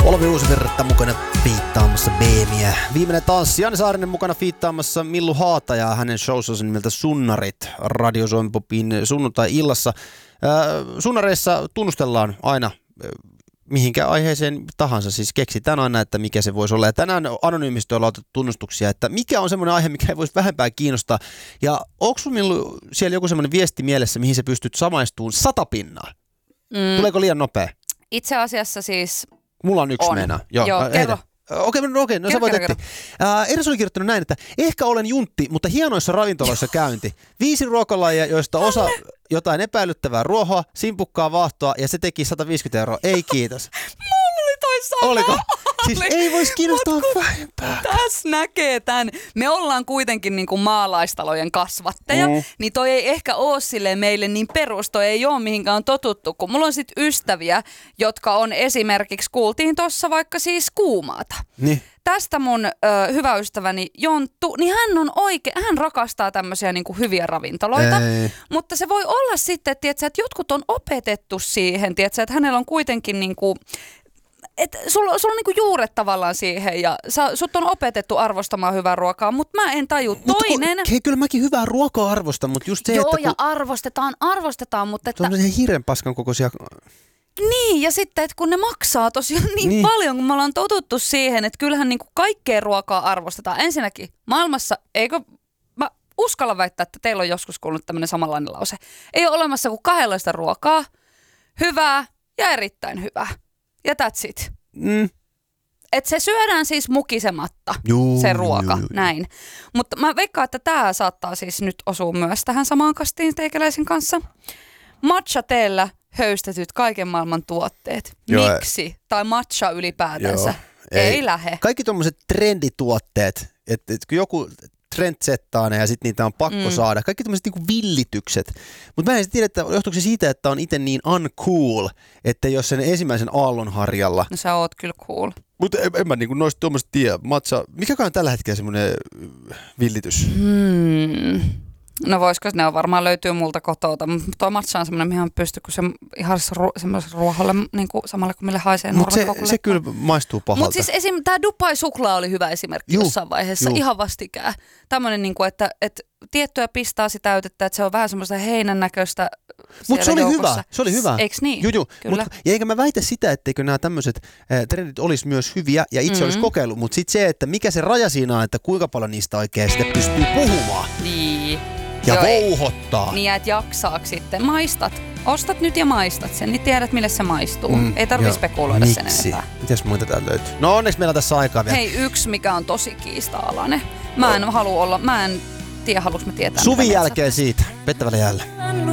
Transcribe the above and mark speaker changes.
Speaker 1: Olavi Uusivirta mukana fiittaamassa Beemiä. Viimeinen tanssi. Janne Saarinen mukana fiittaamassa Millu Haata ja hänen showsonsa nimeltä Sunnarit Radio Suomi Popin sunnuntai-illassa. Sunnareissa tunnustellaan aina mihinkä aiheeseen tahansa, siis keksitään aina, että mikä se voisi olla. Ja tänään anonyymisti ollaan otettu tunnustuksia, että mikä on semmoinen aihe, mikä ei voisi vähempää kiinnostaa. Ja onko sun Millu siellä joku semmoinen viesti mielessä, mihin sä pystyt samaistumaan 100 pinnaa? Tuleeko liian nopea?
Speaker 2: Itse asiassa siis
Speaker 1: mulla on yksi meinaa.
Speaker 2: Joo, kerro.
Speaker 1: Okei, no sä voit etsiä. Eräs oli kirjoittanut näin, että ehkä olen juntti, mutta hienoissa ravintoloissa käynti. 5 ruokalajia, joista osa jotain epäilyttävää ruohoa, simpukkaa vaahtoa ja se teki 150 €. Ei kiitos.
Speaker 2: Mulla oli toi sama.
Speaker 1: Oliko? Siis ei voisi kiinnostaa vähempää.
Speaker 2: Tässä näkee tämän. Me ollaan kuitenkin niin kuin maalaistalojen kasvatteja, niin toi ei ehkä ole silleen meille niin perus, toi ei ole mihinkään on totuttu, kun mulla on sit ystäviä, jotka on esimerkiksi, kuultiin tossa vaikka siis Kuumaata.
Speaker 1: Niin.
Speaker 2: Tästä mun hyvä ystäväni Jonttu, niin hän rakastaa tämmöisiä niin kuin hyviä ravintoloita, mutta se voi olla sitten, että jotkut on opetettu siihen, että hänellä on kuitenkin niin kuin, että sulla on niinku juuret tavallaan siihen ja sut on opetettu arvostamaan hyvää ruokaa, mutta mä en taju. Toinen...
Speaker 1: Hei, kyllä mäkin hyvää ruokaa arvostan, mutta just se,
Speaker 2: joo,
Speaker 1: että...
Speaker 2: Joo, ja arvostetaan, mutta että...
Speaker 1: Se on hiirenpaskan kokoisia...
Speaker 2: Niin, ja sitten, että kun ne maksaa tosiaan niin paljon, kun me ollaan totuttu siihen, että kyllähän niinku kaikkea ruokaa arvostetaan. Ensinnäkin maailmassa, eikö... Mä uskallan väittää, että teillä on joskus kuullut tämmöinen samanlainen lause. Ei ole olemassa kuin 2 ruokaa, hyvää ja erittäin hyvää. Ja that's it. Että se syödään siis mukisematta, se ruoka, näin. Mutta mä veikkaan, että tämä saattaa siis nyt osua myös tähän samaan kastiin teikäläisen kanssa. Matcha teellä höystetyt kaiken maailman tuotteet. Miksi? Tai matcha ylipäätänsä. Ei lähe.
Speaker 1: Kaikki tommoset trendituotteet, että kun joku trendsettaa ne ja sitten niitä on pakko saada. Kaikki tämmöiset niinku villitykset. Mutta mä en tiedä, että johtuuko se siitä, että on itse niin uncool, että jos sen ensimmäisen aallonharjalla...
Speaker 2: No sä oot kyllä cool.
Speaker 1: Mutta en mä niinku noista tuommoista tiedä. Matcha, mikäkään on tällä hetkellä semmoinen villitys?
Speaker 2: No voisiko, ne on varmaan löytyy multa kotouta, mutta tuo matcha on semmoinen, mihin pystyy, kun se ihan semmoiselle ruoholle niin kuin samalle kuin mille haisee nurmikokulle.
Speaker 1: Mutta se kyllä maistuu pahalta.
Speaker 2: Mutta siis tämä Dubai-suklaa oli hyvä esimerkki jossain vaiheessa, ihan vastikään. Tämmöinen, niin kuin, että tiettyä pistaasi täytettä, että se on vähän semmoista heinän näköistä.
Speaker 1: Mutta se oli hyvä.
Speaker 2: Eikö niin?
Speaker 1: Joo. Ja eikä mä väitä sitä, etteikö nämä tämmöiset trendit olisi myös hyviä ja itse olisi kokeillut, mutta sitten se, että mikä se raja siinä on, että kuinka paljon niistä oikein sitten pystyy puhumaan.
Speaker 2: Niin.
Speaker 1: Ja vouhottaa.
Speaker 2: Niin, että jaksaako sitten. Maistat. Ostat nyt ja maistat sen, niin tiedät, mille se maistuu. Ei tarvitse spekuloida sen enempää.
Speaker 1: Mitäs muita täältä löytyy? No onneksi meillä on tässä aikaa vielä.
Speaker 2: Hei, yksi, mikä on tosi kiista-alainen. Mä en tiedä, haluanko mä tietää.
Speaker 1: Suvin jälkeen siitä. Pettävällä jälleen.